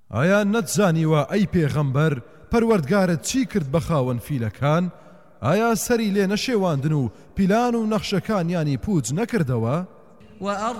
ئایا نەتزانیوە ئەی پێغەمبەر پەروەردگارت چی کرد بە خاوەن فیلەکان؟ ئایا سەری لێ نەشێواندن و پیلان و نەخشەکانیانی پوچ نەکردەوە؟